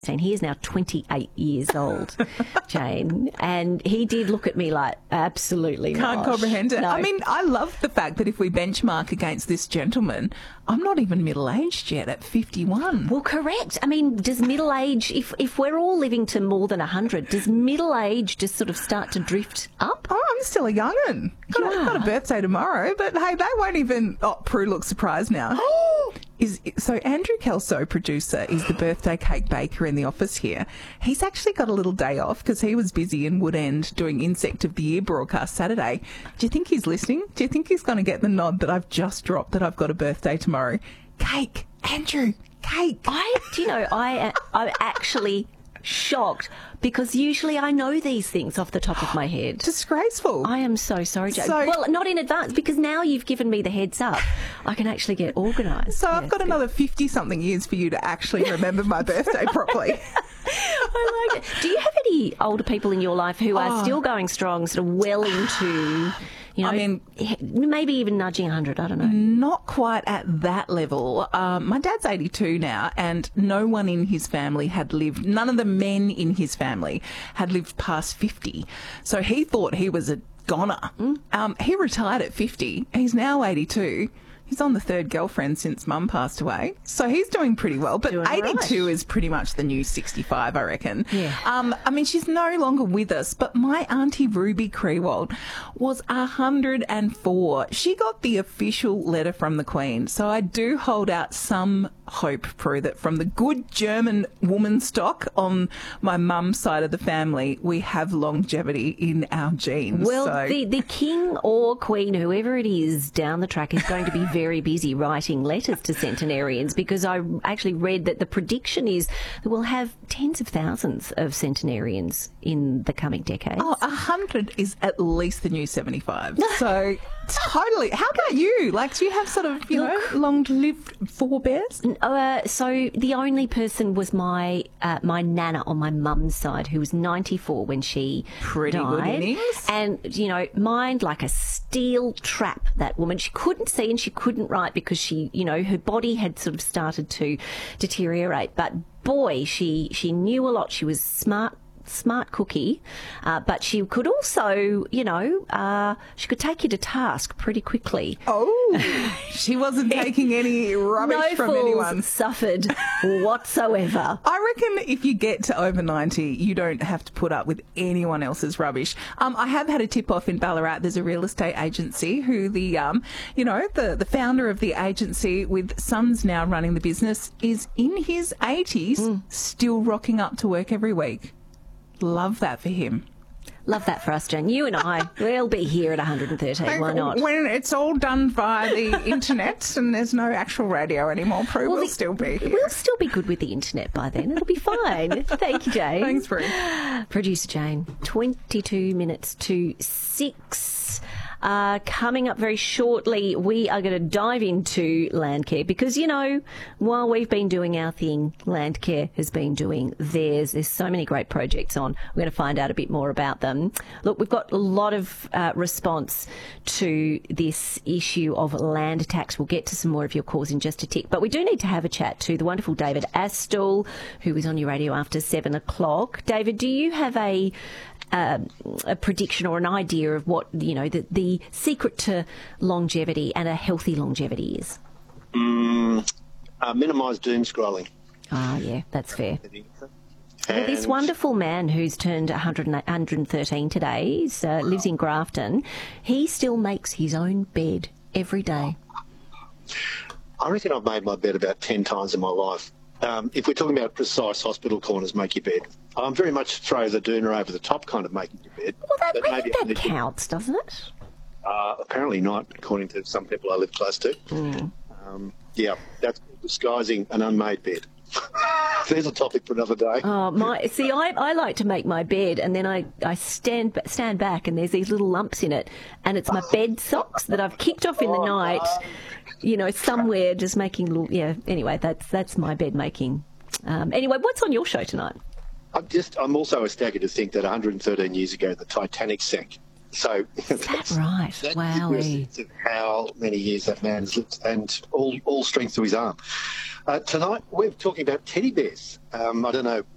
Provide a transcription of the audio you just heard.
He is now 28 years old, Jane, and he did look at me like, absolutely not. Can't comprehend it. No. I mean, I love the fact that if we benchmark against this gentleman, I'm not even middle-aged yet at 51. Well, correct. I mean, does middle age, if we're all living to more than 100, does middle age just sort of start to drift up? Oh, I'm still a young'un. Got a birthday tomorrow, but hey, they won't even... Oh, Prue looks surprised now. So Andrew Kelso, producer, is the birthday cake baker in the office here. He's actually got a little day off because he was busy in Woodend doing Insect of the Year broadcast Saturday. Do you think he's listening? Do you think he's going to get the nod that I've just dropped that I've got a birthday tomorrow? Cake, Andrew, cake. I'm actually shocked because usually I know these things off the top of my head. Disgraceful. I am so sorry, Jane. Well, not in advance because now you've given me the heads up. I can actually get organised. So I've got another 50-something years for you to actually remember my birthday properly. I like it. Do you have any older people in your life who are still going strong, sort of well into... I mean, maybe even nudging 100, I don't know. Not quite at that level. My dad's 82 now, and no one in his family had lived, none of the men in his family had lived past 50. So he thought he was a goner. He retired at 50. He's now 82. He's on the third girlfriend since Mum passed away. So he's doing pretty well. But 82 is pretty much the new 65, I reckon. Yeah. I mean, she's no longer with us, but my auntie Ruby Krewald was 104. She got the official letter from the Queen. So I do hold out some hope, Prue, that from the good German woman stock on my mum's side of the family, we have longevity in our genes. Well, the king or queen, whoever it is down the track, is going to be very busy writing letters to centenarians because I actually read that the prediction is that we'll have tens of thousands of centenarians in the coming decades. 100 is at least the new 75. So totally. How about you? Like, do you have sort of, long-lived forebears? So the only person was my nana on my mum's side, who was 94 when she Pretty died. good innings. And, mind like a steel trap, that woman. She couldn't see and she couldn't write because she, her body had sort of started to deteriorate. But boy, she knew a lot. She was smart cookie, but she could also, she could take you to task pretty quickly. Oh, she wasn't taking any rubbish from anyone. No fools suffered whatsoever. I reckon if you get to over 90, you don't have to put up with anyone else's rubbish. I have had a tip-off in Ballarat. There's a real estate agency who the founder of the agency with sons now running the business is in his 80s, still rocking up to work every week. Love that for him. Love that for us, Jen. You and I, we'll be here at 113. Why not? When it's all done via the internet and there's no actual radio anymore, Prue, we'll still be here. We'll still be good with the internet by then. It'll be fine. Thank you, Jane. Thanks, Prue. Producer Jane, 22 minutes to 6. Coming up very shortly, we are going to dive into Landcare because, while we've been doing our thing, Landcare has been doing theirs. There's so many great projects on. We're going to find out a bit more about them. Look, we've got a lot of response to this issue of land tax. We'll get to some more of your calls in just a tick. But we do need to have a chat to the wonderful David Astle, who is on your radio after 7 o'clock. David, do you have a prediction or an idea of what, the secret to longevity and a healthy longevity is? Minimise doom scrolling. Yeah, that's fair. And this wonderful man who's turned 113 today, lives in Grafton, he still makes his own bed every day. I reckon I've made my bed about 10 times in my life. If we're talking about precise hospital corners, make your bed. I'm very much throw the doona over the top kind of making your bed. Well, that counts, doesn't it? Apparently not, according to some people I live close to. That's disguising an unmade bed. There's a topic for another day. I like to make my bed and then I stand back and there's these little lumps in it and it's my bed socks that I've kicked off in the night, somewhere just making little, anyway, that's my bed making. Anyway, what's on your show tonight? I'm also staggered to think that 113 years ago the Titanic sank. So that's right. Wow. How many years that man has lived and all strength to his arm. Tonight we're talking about teddy bears. I don't know